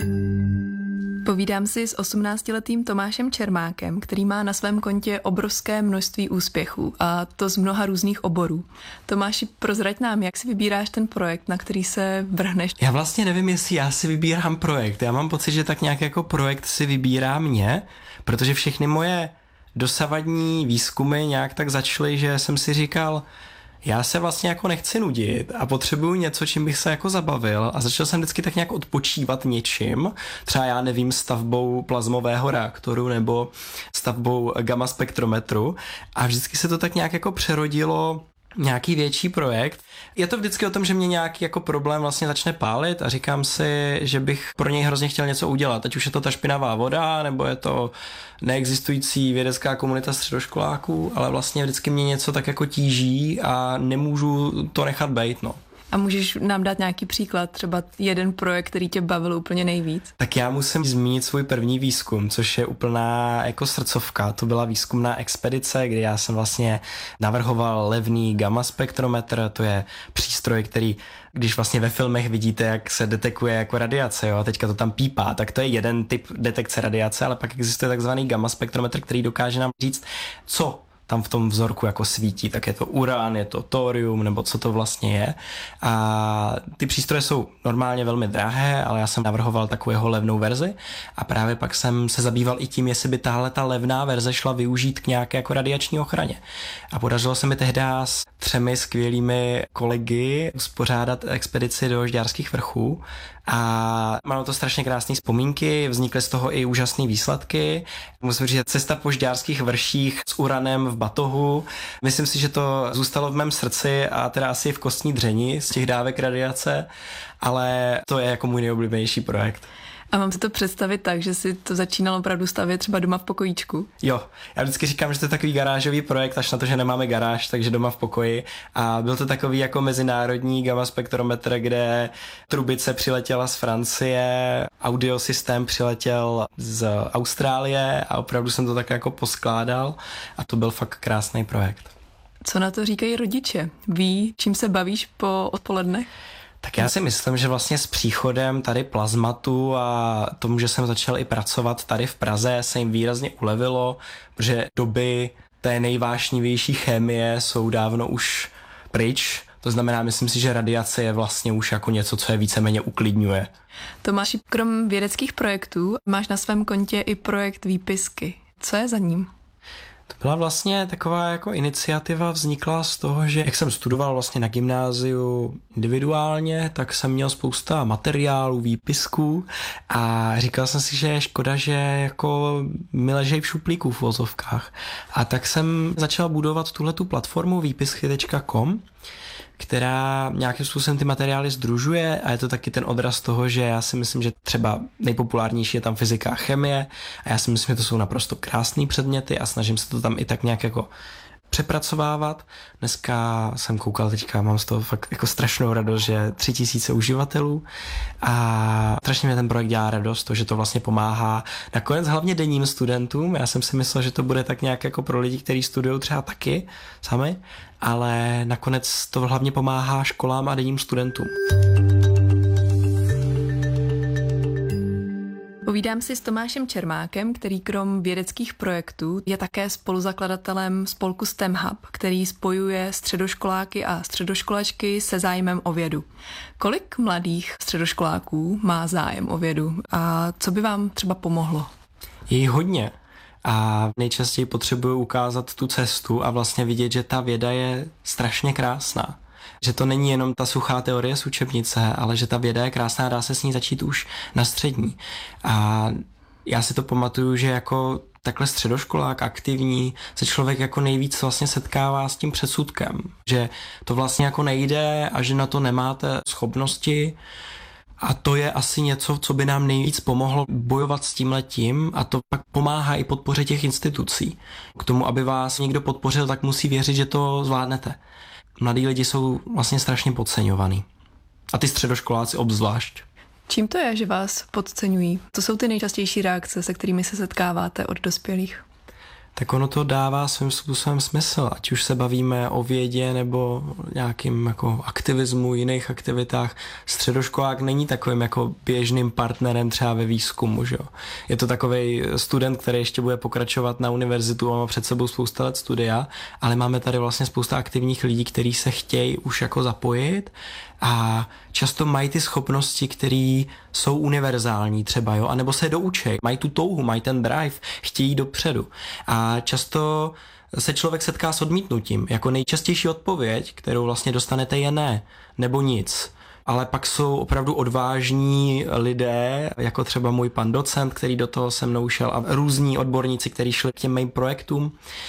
Povídám si s osmnáctiletým Tomášem Čermákem, který má na svém kontě obrovské množství úspěchů a to z mnoha různých oborů. Tomáši, prozrať nám, jak si vybíráš ten projekt, na který se vrhneš? Já vlastně nevím, jestli já si vybírám projekt. Já mám pocit, že tak nějak jako projekt si vybírá mě, protože všechny moje dosavadní výzkumy nějak tak začaly, že jsem si říkal, já se vlastně jako nechci nudit a potřebuju něco, čím bych se jako zabavil a začal jsem vždycky tak nějak odpočívat něčím, třeba já nevím, stavbou plazmového reaktoru nebo stavbou gamma spektrometru a vždycky se to tak nějak jako přerodilo nějaký větší projekt. Je to vždycky o tom, že mě nějaký jako problém vlastně začne pálit a říkám si, že bych pro něj hrozně chtěl něco udělat. Ať už je to ta špinavá voda, nebo je to neexistující vědecká komunita středoškoláků, ale vlastně vždycky mě něco tak jako tíží a nemůžu to nechat bejt, no. A můžeš nám dát nějaký příklad, třeba jeden projekt, který tě bavil úplně nejvíc? Tak já musím zmínit svůj první výzkum, což je úplná jako srdcovka. To byla výzkumná expedice, kdy já jsem vlastně navrhoval levný gamma spektrometr, to je přístroj, který, když vlastně ve filmech vidíte, jak se detekuje jako radiace, jo, a teďka to tam pípá, tak to je jeden typ detekce radiace, ale pak existuje takzvaný gamma spektrometr, který dokáže nám říct, co tam v tom vzorku jako svítí, tak je to uran, je to thorium, nebo co to vlastně je. A ty přístroje jsou normálně velmi drahé, ale já jsem navrhoval takovou levnou verzi a právě pak jsem se zabýval i tím, jestli by tahle ta levná verze šla využít k nějaké jako radiační ochraně. A podařilo se mi tehdy s třemi skvělými kolegy uspořádat expedici do Žďárských vrchů a mám to strašně krásné vzpomínky, vznikly z toho i úžasné výsledky. Musím říct, cesta po Žďárských vrších s uranem v batohu. Myslím si, že to zůstalo v mém srdci a teda asi v kostní dřeni z těch dávek radiace, ale to je jako můj nejoblíbenější projekt. A mám si to představit tak, že si to začínalo opravdu stavět třeba doma v pokojíčku? Jo, já vždycky říkám, že to je takový garážový projekt, až na to, že nemáme garáž, takže doma v pokoji. A byl to takový jako mezinárodní gamma spektrometr, kde trubice přiletěla z Francie, audiosystém přiletěl z Austrálie a opravdu jsem to tak jako poskládal a to byl fakt krásný projekt. Co na to říkají rodiče? Ví, čím se bavíš po odpolednech? Tak já si myslím, že vlastně s příchodem tady plazmatu a tomu, že jsem začal i pracovat tady v Praze, se jim výrazně ulevilo, protože doby té nejvášnivější chemie jsou dávno už pryč. To znamená, myslím si, že radiace je vlastně už jako něco, co je víceméně uklidňuje. Tomáši, krom vědeckých projektů máš na svém kontě i projekt Výpisky. Co je za ním? To byla vlastně taková jako iniciativa, vznikla z toho, že jak jsem studoval vlastně na gymnáziu individuálně, tak jsem měl spousta materiálů, výpisků a říkal jsem si, že je škoda, že jako mi ležej v šuplíku v vozovkách. A tak jsem začal budovat tuhletu platformu výpisky tečka com, která nějakým způsobem ty materiály sdružuje a je to taky ten odraz toho, že já si myslím, že třeba nejpopulárnější je tam fyzika a chemie a já si myslím, že to jsou naprosto krásné předměty a snažím se to tam i tak nějak jako přepracovávat. Dneska jsem koukal teďka, mám z toho fakt jako strašnou radost, že tři tisíce uživatelů a strašně mě ten projekt dělá radost, to, že to vlastně pomáhá nakonec hlavně denním studentům. Já jsem si myslel, že to bude tak nějak jako pro lidi, kteří studují třeba taky sami, ale nakonec to hlavně pomáhá školám a denním studentům. Povídám si s Tomášem Čermákem, který krom vědeckých projektů je také spoluzakladatelem spolku STEM Hub, který spojuje středoškoláky a středoškolačky se zájmem o vědu. Kolik mladých středoškoláků má zájem o vědu a co by vám třeba pomohlo? Je jí hodně a nejčastěji potřebuju ukázat tu cestu a vlastně vidět, že ta věda je strašně krásná. Že to není jenom ta suchá teorie z učebnice, ale že ta věda je krásná a dá se s ní začít už na střední. A já si to pamatuju, že jako takhle středoškolák aktivní se člověk jako nejvíc vlastně setkává s tím předsudkem, že to vlastně jako nejde a že na to nemáte schopnosti. A to je asi něco, co by nám nejvíc pomohlo bojovat s tímhletím a to pak pomáhá i podpoře těch institucí. K tomu, aby vás někdo podpořil, tak musí věřit, že to zvládnete. Mladí lidi jsou vlastně strašně podceňovaný. A ty středoškoláci obzvlášť. Čím to je, že vás podceňují? Co jsou ty nejčastější reakce, se kterými se setkáváte od dospělých? Tak ono to dává svým způsobem smysl, ať už se bavíme o vědě nebo nějakým jako aktivismu, jiných aktivitách. Středoškolák není takovým jako běžným partnerem třeba ve výzkumu, že jo. Je to takovej student, který ještě bude pokračovat na univerzitu a má před sebou spousta let studia, ale máme tady vlastně spousta aktivních lidí, kteří se chtějí už jako zapojit a často mají ty schopnosti, které jsou univerzální třeba, jo, anebo se doučej, mají tu touhu, mají ten drive, chtějí dopředu. A často se člověk setká s odmítnutím. Jako nejčastější odpověď, kterou vlastně dostanete, je ne, nebo nic. Ale pak jsou opravdu odvážní lidé, jako třeba můj pan docent, který do toho se mnou šel a různí odborníci, kteří šli k těm mým projektům,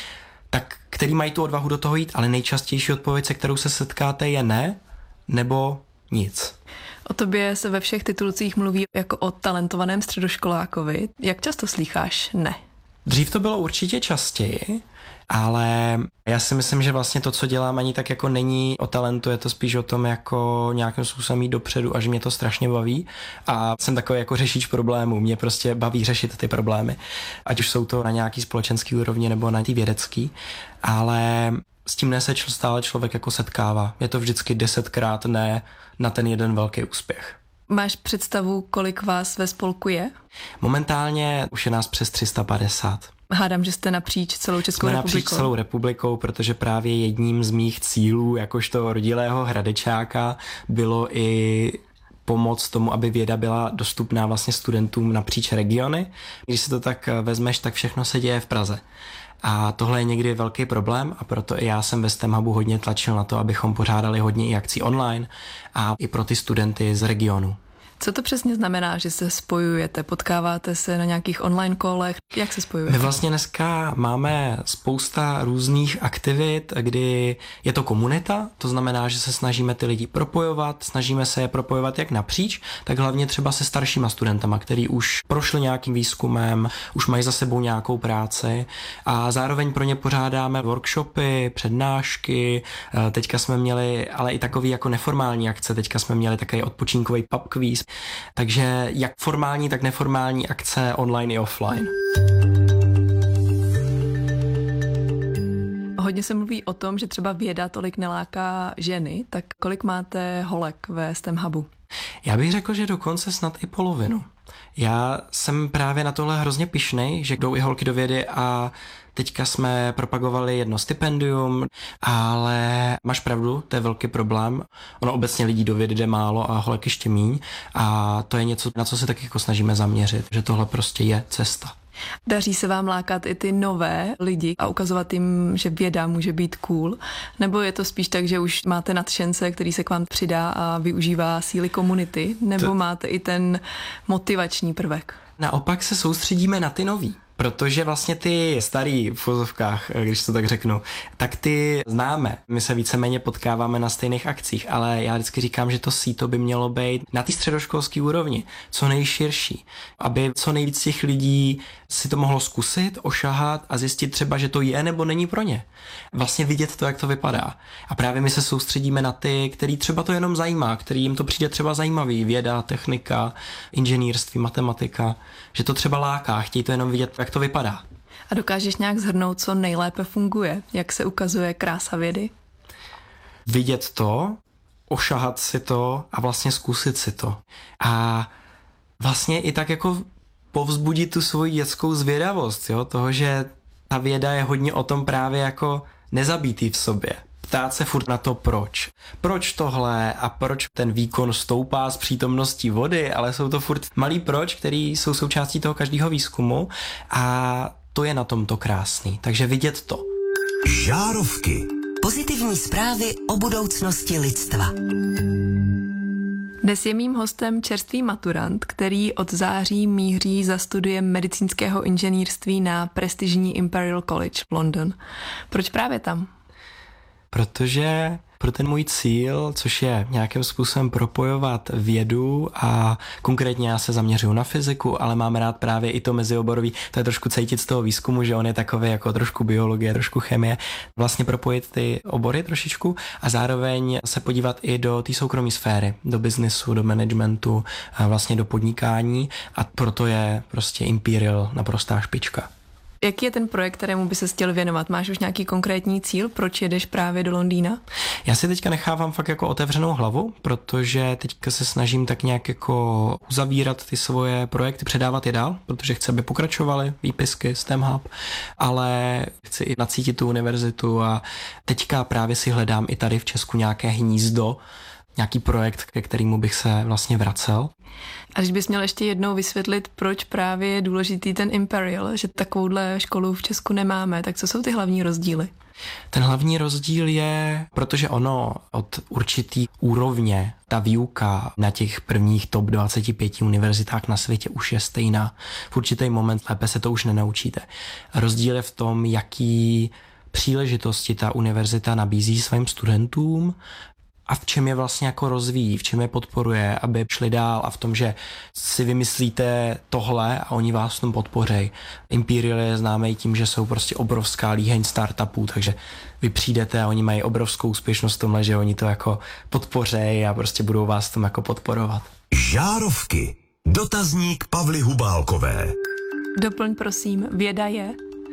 tak který mají tu odvahu do toho jít, ale nejčastější odpověď, se kterou se setkáte, je ne, nebo nic. O tobě se ve všech titulcích mluví jako o talentovaném středoškolákovi. Jak často slýcháš ne? Dřív to bylo určitě častěji, ale já si myslím, že vlastně to, co dělám, ani tak jako není o talentu, je to spíš o tom jako nějakým způsobem jít dopředu a že mě to strašně baví a jsem takový jako řešič problémů, mě prostě baví řešit ty problémy, ať už jsou to na nějaký společenský úrovni nebo na ty vědecký, ale s tím ne se stále člověk jako setkává. Je to vždycky desetkrát ne na ten jeden velký úspěch. Máš představu, kolik vás ve spolku je? Momentálně už je nás přes tři sta padesát. Hádám, že jste napříč celou Českou Jsme republikou. napříč celou republikou, protože právě jedním z mých cílů, jakožto rodilého hradečáka, bylo i pomoc tomu, aby věda byla dostupná vlastně studentům napříč regiony. Když si to tak vezmeš, tak všechno se děje v Praze. A tohle je někdy velký problém a proto i já jsem ve STEM Hubu hodně tlačil na to, abychom pořádali hodně i akcí online a i pro ty studenty z regionu. Co to přesně znamená, že se spojujete? Potkáváte se na nějakých online kolech? Jak se spojujete? My vlastně dneska máme spousta různých aktivit, kdy je to komunita, to znamená, že se snažíme ty lidi propojovat, snažíme se je propojovat jak napříč, tak hlavně třeba se staršíma studentama, který už prošli nějakým výzkumem, už mají za sebou nějakou práci a zároveň pro ně pořádáme workshopy, přednášky, teďka jsme měli ale i takový jako neformální akce, teďka jsme měli takový odpočínkový pub quiz. Takže jak formální, tak neformální akce online i offline. Hodně se mluví o tom, že třeba věda tolik neláká ženy, tak kolik máte holek ve STEM Hubu? Já bych řekl, že dokonce snad i polovinu. Já jsem právě na tohle hrozně pyšnej, že jdou i holky do vědy a teďka jsme propagovali jedno stipendium, ale máš pravdu, to je velký problém. Ono obecně lidí do vědy jde málo a holek ještě míň a to je něco, na co se taky jako snažíme zaměřit, že tohle prostě je cesta. Daří se vám lákat i ty nové lidi a ukazovat jim, že věda může být cool? Nebo je to spíš tak, že už máte nadšence, který se k vám přidá a využívá síly komunity? Nebo to... máte i ten motivační prvek? Naopak se soustředíme na ty nový. Protože vlastně ty starý v vozovkách, když to tak řeknu, tak ty známe. My se víceméně potkáváme na stejných akcích, ale já vždycky říkám, že to síto by mělo být na té středoškolské úrovni, co nejširší, aby co nejvíc těch lidí si to mohlo zkusit, ošahat a zjistit třeba, že to je nebo není pro ně. Vlastně vidět to, jak to vypadá. A právě my se soustředíme na ty, který třeba to jenom zajímá, který jim to přijde třeba zajímavý, věda, technika, inženýrství, matematika, že to třeba láká, chtějí to jenom vidět, jak to vypadá. A dokážeš nějak shrnout, co nejlépe funguje, jak se ukazuje krása vědy? Vidět to, ošahat si to a vlastně zkusit si to. A vlastně i tak jako povzbudit tu svoji dětskou zvědavost, jo? Toho, že ta věda je hodně o tom právě jako nezabítý v sobě. Ptát se furt na to proč. Proč tohle a proč ten výkon stoupá s přítomností vody, ale jsou to furt malý proč, který jsou součástí toho každého výzkumu a to je na tom to krásný. Takže vidět to. Žárovky. Pozitivní zprávy o budoucnosti lidstva. Dnes je mým hostem čerstvý maturant, který od září míří za studiem medicínského inženýrství na prestižní Imperial College v London. Proč právě tam? Protože pro ten můj cíl, což je nějakým způsobem propojovat vědu a konkrétně já se zaměřuju na fyziku, ale mám rád právě i to mezioborový, to je trošku cítit z toho výzkumu, že on je takový jako trošku biologie, trošku chemie, vlastně propojit ty obory trošičku a zároveň se podívat i do té soukromé sféry, do biznesu, do managementu, a vlastně do podnikání a proto je prostě Imperial naprostá špička. Jaký je ten projekt, kterému by se chtěl věnovat? Máš už nějaký konkrétní cíl, proč jedeš právě do Londýna? Já si teďka nechávám fakt jako otevřenou hlavu, protože teďka se snažím tak nějak jako uzavírat ty svoje projekty, předávat je dál, protože chci, aby pokračovaly výpisky STEM Hub, ale chci i nacítit tu univerzitu a teďka právě si hledám i tady v Česku nějaké hnízdo, nějaký projekt, ke kterému bych se vlastně vracel. A když bys měl ještě jednou vysvětlit, proč právě je důležitý ten Imperial, že takovouhle školu v Česku nemáme, tak co jsou ty hlavní rozdíly? Ten hlavní rozdíl je, protože ono od určitý úrovně, ta výuka na těch prvních top dvacet pět univerzitách na světě už je stejná. V určitý moment lépe se to už nenaučíte. Rozdíl je v tom, jaký příležitosti ta univerzita nabízí svým studentům, a v čem je vlastně jako rozvíjí, v čem je podporuje, aby šli dál a v tom, že si vymyslíte tohle a oni vás v tom podpořejí. Imperial je známý tím, že jsou prostě obrovská líheň startupů, takže vy přijdete a oni mají obrovskou úspěšnost v tomhle, že oni to jako podpořejí a prostě budou vás v tom jako podporovat. Žárovky. Dotazník Pavly Hubálkové. Doplň prosím, věda je?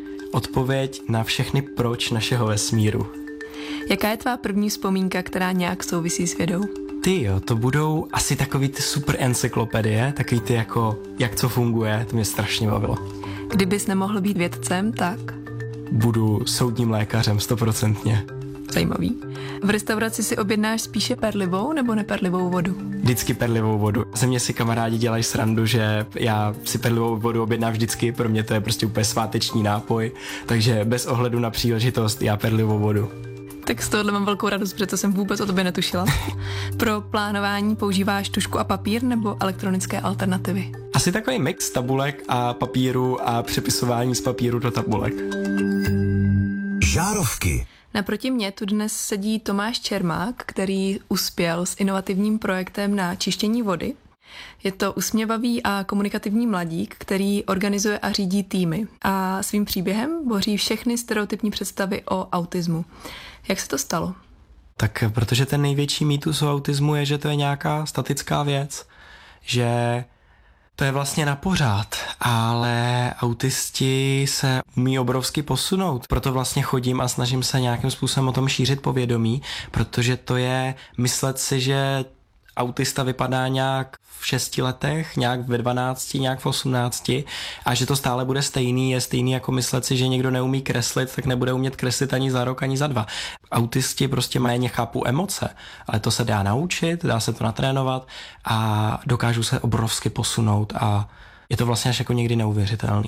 Odpověď na všechny proč našeho vesmíru. Jaká je tvá první vzpomínka, která nějak souvisí s vědou? Ty jo, to budou asi takový ty super encyklopedie, takový ty jako, jak co funguje, to mě strašně bavilo. Kdybys nemohl být vědcem, tak? Budu soudním lékařem, stoprocentně. Zajímavý. V restauraci si objednáš spíše perlivou nebo neperlivou vodu? Vždycky perlivou vodu. Ze mě si kamarádi dělají srandu, že já si perlivou vodu objednám vždycky, pro mě to je prostě úplně sváteční nápoj, takže bez ohledu na příležitost já perlivou vodu. Tak z tohohle mám velkou radost, protože to jsem vůbec o tobě netušila. Pro plánování používáš tužku a papír nebo elektronické alternativy? Asi takový mix tabulek a papíru a přepisování z papíru do tabulek. Žárovky. Naproti mně tu dnes sedí Tomáš Čermák, který uspěl s inovativním projektem na čištění vody. Je to usměvavý a komunikativní mladík, který organizuje a řídí týmy a svým příběhem boří všechny stereotypní představy o autismu. Jak se to stalo? Tak protože ten největší mýtus o autismu je, že to je nějaká statická věc, že to je vlastně na pořád, ale autisti se umí obrovsky posunout. Proto vlastně chodím a snažím se nějakým způsobem o tom šířit povědomí, protože to je myslet si, že autista vypadá nějak v šesti letech, nějak ve dvanácti, nějak v osmnácti a že to stále bude stejný, je stejný jako myslet si, že někdo neumí kreslit, tak nebude umět kreslit ani za rok, ani za dva. Autisti prostě méně chápou emoce, ale to se dá naučit, dá se to natrénovat a dokážou se obrovsky posunout a je to vlastně až jako někdy neuvěřitelný.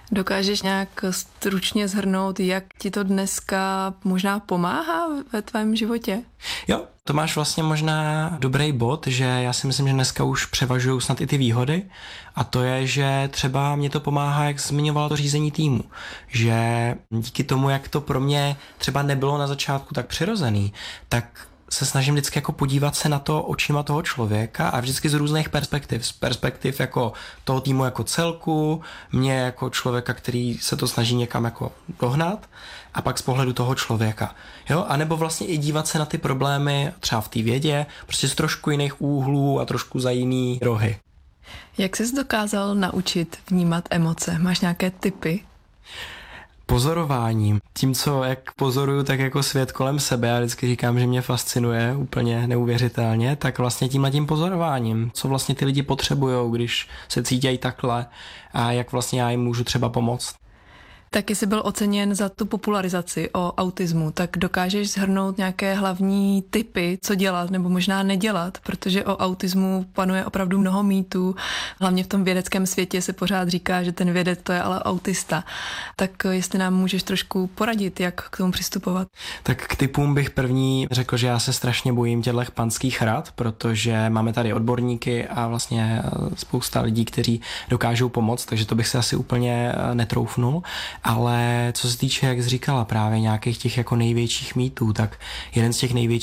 Dokážeš nějak stručně shrnout, jak ti to dneska možná pomáhá ve tvém životě? Jo, to máš vlastně možná dobrý bod, že já si myslím, že dneska už převažují snad i ty výhody a to je, že třeba mě to pomáhá, jak zmiňovala to řízení týmu, že díky tomu, jak to pro mě třeba nebylo na začátku tak přirozený, tak se snažím vždycky jako podívat se na to očima toho člověka a vždycky z různých perspektiv. Z perspektiv jako toho týmu jako celku, mě jako člověka, který se to snaží někam jako dohnat a pak z pohledu toho člověka. Jo? A nebo vlastně i dívat se na ty problémy třeba v té vědě, prostě z trošku jiných úhlů a trošku za jiný rohy. Jak jsi dokázal naučit vnímat emoce? Máš nějaké tipy? Pozorováním. Tím, co jak pozoruju, tak jako svět kolem sebe, já vždycky říkám, že mě fascinuje úplně neuvěřitelně, tak vlastně tímhle tím pozorováním, co vlastně ty lidi potřebujou, když se cítějí takhle a jak vlastně já jim můžu třeba pomoct. Taky jsi byl oceněn za tu popularizaci o autismu, tak dokážeš shrnout nějaké hlavní tipy, co dělat nebo možná nedělat, protože o autismu panuje opravdu mnoho mýtů, hlavně v tom vědeckém světě se pořád říká, že ten vědec to je ale autista. Tak jestli nám můžeš trošku poradit, jak k tomu přistupovat. Tak k tipům bych první řekl, že já se strašně bojím těchto panských rad, protože máme tady odborníky a vlastně spousta lidí, kteří dokážou pomoct, takže to bych se asi úplně netroufnul. Ale co se týče, jak jsi říkala, právě nějakých těch jako největších mýtů, tak jeden z těch největších